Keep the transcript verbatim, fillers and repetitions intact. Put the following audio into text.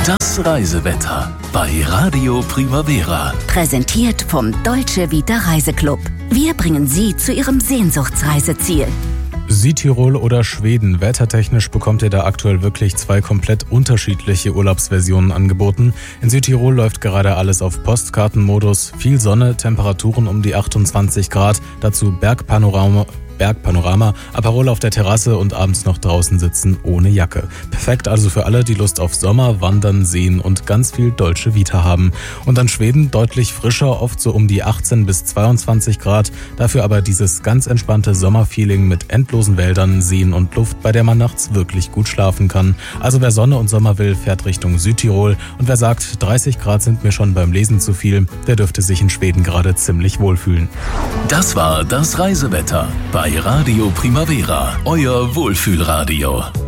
Das Reisewetter bei Radio Primavera. Präsentiert vom Dolce Vita Reiseclub. Wir bringen Sie zu Ihrem Sehnsuchtsreiseziel. Südtirol oder Schweden. Wettertechnisch bekommt ihr da aktuell wirklich zwei komplett unterschiedliche Urlaubsversionen angeboten. In Südtirol läuft gerade alles auf Postkartenmodus. Viel Sonne, Temperaturen um die achtundzwanzig Grad, dazu Bergpanorama. Bergpanorama, Aperol auf der Terrasse und abends noch draußen sitzen ohne Jacke. Perfekt also für alle, die Lust auf Sommer, Wandern, Seen und ganz viel Dolce Vita haben. Und dann Schweden deutlich frischer, oft so um die achtzehn bis zweiundzwanzig Grad. Dafür aber dieses ganz entspannte Sommerfeeling mit endlosen Wäldern, Seen und Luft, bei der man nachts wirklich gut schlafen kann. Also wer Sonne und Sommer will, fährt Richtung Südtirol. Und wer sagt, dreißig Grad sind mir schon beim Lesen zu viel, der dürfte sich in Schweden gerade ziemlich wohlfühlen. Das war das Reisewetter bei Radio Primavera, euer Wohlfühlradio.